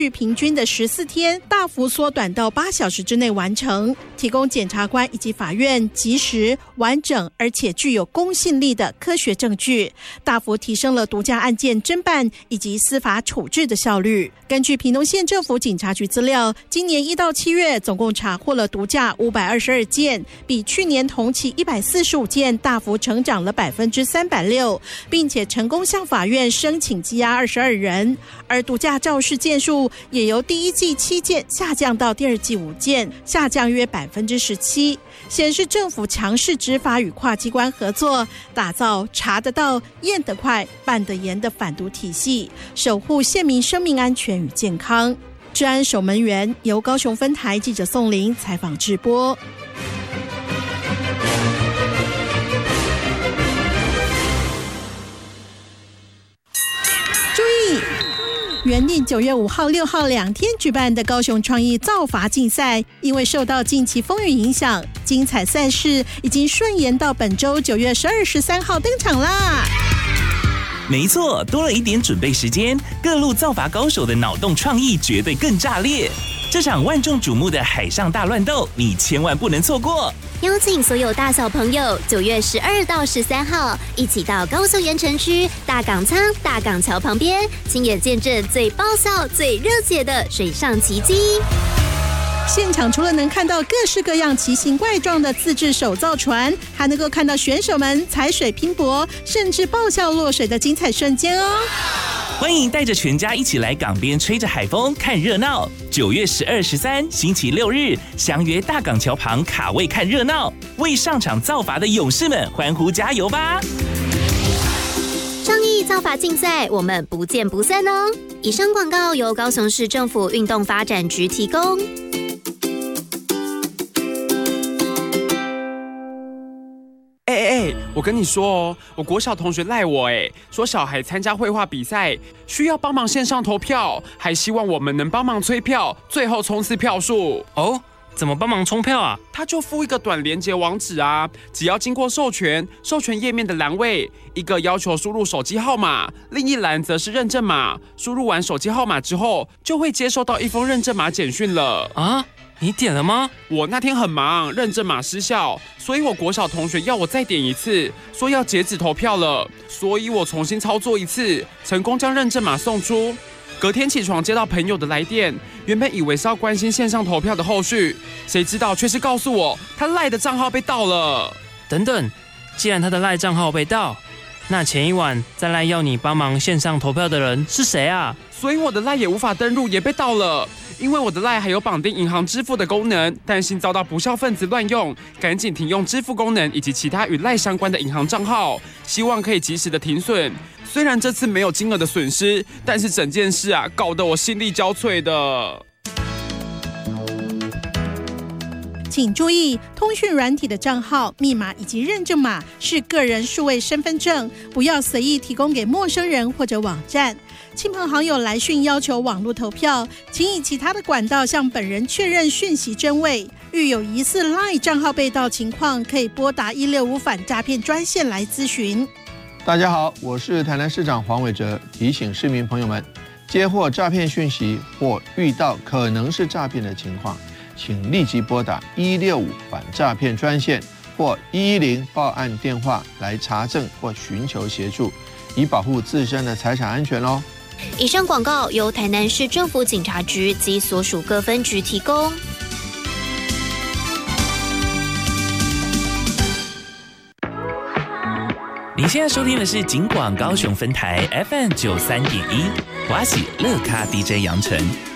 平均的14天大幅缩短到8小时之内完成，提供检察官以及法院及时、完整而且具有公信力的科学证据，大幅提升了毒驾案件侦办以及司法处置的效率。根据屏东县政府警察局资料，今年1到7月总共查获了毒驾522件，比去年同期145件大幅成长了306%，并且成功向法院申请羁押22人，而毒驾肇事件数也由第一季7件下降到第二季5件，下降约17%，显示政府强势执法与跨机关合作，打造查得到、验得快、办得严的反毒体系，守护县民生命安全与健康。治安守门员由高雄分台记者宋玲采访直播。注意！原定9月5号、6号2天举办的高雄创意造法竞赛，因为受到近期风雨影响，精彩赛事已经顺延到本周9月12、13号登场啦。 没错，多了一点准备时间，各路造法高手的脑洞创意绝对更炸裂。这场万众瞩目的海上大乱斗，你千万不能错过。 邀请所有大小朋友9月12到13号一起到高雄盐埕区大港仓大港桥旁边，亲眼见证最爆笑、最热血的水上奇迹。 现场除了能看到各式各样奇形怪状的自制手造船，还能够看到选手们踩水拼搏，甚至爆笑落水的精彩瞬间哦！ 欢迎带着全家一起来港边吹着海风看热闹。9月12、13星期六日，相约大港桥旁卡位看热闹，为上场造法的勇士们欢呼加油吧！ 创意造法竞赛，我们不见不散哦！以上广告由高雄市政府运动发展局提供。 我跟你说哦，我国小同学赖我说小孩参加绘画比赛需要帮忙线上投票，还希望我们能帮忙催票，最后冲刺票数。 哦，怎么帮忙冲票啊？ 他就附一个短连结网址啊，只要经过授权页面的栏位，一个要求输入手机号码，另一栏则是认证码。输入完手机号码之后，就会接收到一封认证码简讯了。 啊？你点了吗？ 我那天很忙，认证码失效，所以我国小同学要我再点一次，说要截止投票了，所以我重新操作一次，成功将认证码送出。隔天起床接到朋友的来电，原本以为是要关心线上投票的后续，谁知道却是告诉我他赖的账号被盗了。 等等，既然他的赖账号被盗，那前一晚在赖要你帮忙线上投票的人是谁啊？ 所以我的赖也无法登入，也被盗了。因为我的赖还有绑定银行支付的功能，担心遭到不肖分子乱用，赶紧停用支付功能以及其他与赖相关的银行账号，希望可以及时的停损。虽然这次没有金额的损失，但是整件事啊，搞得我心力交瘁的。 请注意，通讯软体的账号、密码以及认证码是个人数位身份证，不要随意提供给陌生人或者网站。亲朋好友来讯要求网络投票，请以其他的管道向本人确认讯息真伪。遇有疑似 LINE 账号被盗情况，可以拨打165反诈骗专线来咨询。 大家好，我是台南市长黄伟哲，提醒市民朋友们，接获诈骗讯息或遇到可能是诈骗的情况，请立即拨打165反诈骗专线或110报案电话来查证或寻求协助，以保护自身的财产安全哦。 以上广告由台南市政府警察局及所属各分局提供。 你现在收听的是警广高雄分台 FM 93.1，我是乐咖 DJ 杨晨。